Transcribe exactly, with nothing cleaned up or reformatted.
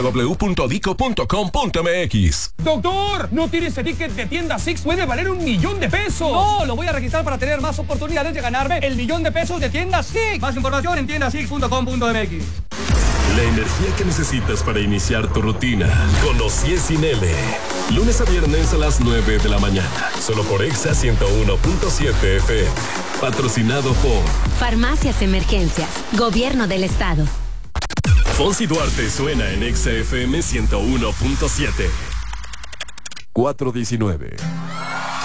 w w w punto dico punto com punto m x. Doctor, no tiene ese ticket de tienda Six, puede valer un millón de pesos. No, lo voy a registrar para tener más oportunidades de ganarme el millón de pesos de tienda Six. Más información en tienda six punto com punto m x. La energía que necesitas para iniciar tu rutina con los cien sin L. Lunes a viernes a las nueve de la mañana. Solo por Exa ciento uno punto siete F M. Patrocinado por Farmacias Emergencias, Gobierno del Estado. Fonsi Duarte suena en Exa F M ciento uno punto siete. cuatro diecinueve.